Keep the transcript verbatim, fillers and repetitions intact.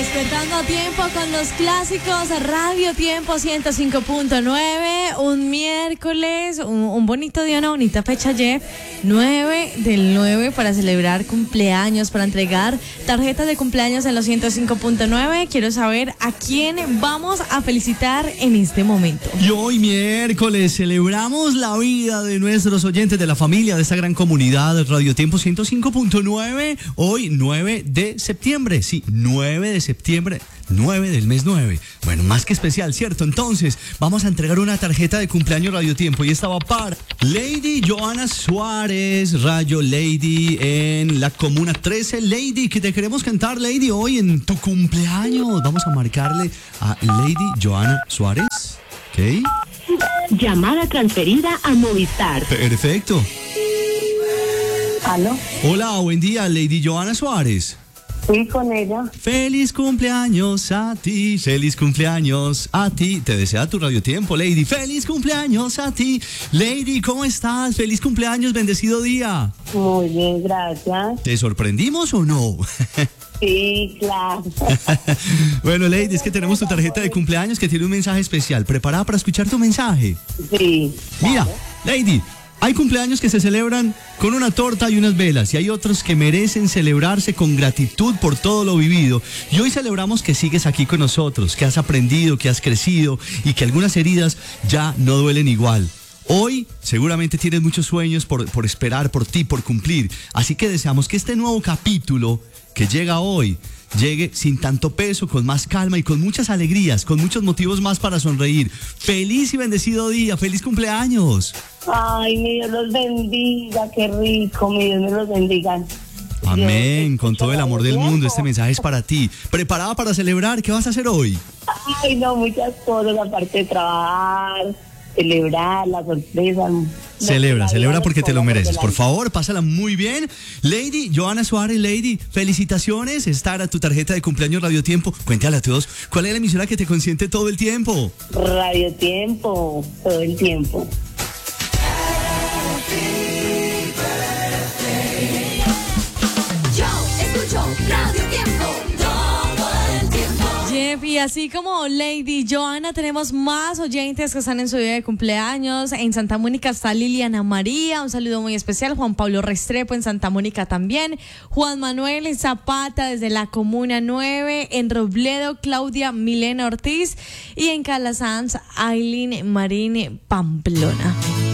Despertando a tiempo con los clásicos, Radio Tiempo ciento cinco punto nueve, un miércoles, un, un bonito día, una bonita fecha, Jeff, nueve del nueve, para celebrar cumpleaños, para entregar tarjetas de cumpleaños en los ciento cinco punto nueve. Quiero saber a quién vamos a felicitar en este momento. Y hoy miércoles celebramos la vida de nuestros oyentes, de la familia, de esta gran comunidad Radio Tiempo ciento cinco punto nueve, hoy nueve de septiembre, sí, nueve de septiembre, nueve del mes nueve. Bueno, más que especial, ¿cierto? Entonces, vamos a entregar una tarjeta de cumpleaños Radio Tiempo y esta va para Lady Joana Suárez, Rayo Lady en la Comuna trece. Lady, que te queremos cantar, Lady, hoy en tu cumpleaños. Vamos a marcarle a Lady Joana Suárez, ¿ok? Llamada transferida a Movistar. Perfecto. ¿Aló? Hola, buen día, Lady Joana Suárez. Sí, con ella. Feliz cumpleaños a ti, feliz cumpleaños a ti. Te desea tu Radio Tiempo, Lady. Feliz cumpleaños a ti. Lady, ¿cómo estás? Feliz cumpleaños, bendecido día. Muy bien, gracias. ¿Te sorprendimos o no? Sí, claro. Bueno, Lady, es que tenemos tu tarjeta de cumpleaños que tiene un mensaje especial. ¿Preparada para escuchar tu mensaje? Sí. Mira, Lady, hay cumpleaños que se celebran con una torta y unas velas, y hay otros que merecen celebrarse con gratitud por todo lo vivido. Y hoy celebramos que sigues aquí con nosotros, que has aprendido, que has crecido y que algunas heridas ya no duelen igual. Hoy seguramente tienes muchos sueños por, por esperar, por ti, por cumplir. Así que deseamos que este nuevo capítulo que llega hoy llegue sin tanto peso, con más calma y con muchas alegrías, con muchos motivos más para sonreír. Feliz y bendecido día, feliz cumpleaños. Ay, mi Dios los bendiga, qué rico, mi Dios me los bendiga. Amén, Dios, con todo el amor del tiempo. mundo, este mensaje es para ti. ¿Preparada para celebrar? ¿Qué vas a hacer hoy? Ay, no, muchas cosas, aparte de trabajar, celebrar, la sorpresa. Celebra, La celebra vida porque te lo nos mereces. cobra Por favor, pásala muy bien. Lady Joana Suárez, Lady, felicitaciones. Esta era tu tarjeta de cumpleaños Radio Tiempo. Cuéntale a todos, ¿cuál es la emisora que te consiente todo el tiempo? Radio Tiempo, todo el tiempo. Yo escucho Radio Tiempo todo el tiempo. Jeff, y así como Lady Joana, tenemos más oyentes que están en su día de cumpleaños. En Santa Mónica está Liliana María, un saludo muy especial. Juan Pablo Restrepo en Santa Mónica también. Juan Manuel Zapata desde la Comuna nueve. En Robledo, Claudia Milena Ortiz. Y en Calasanz, Aileen Marín Pamplona.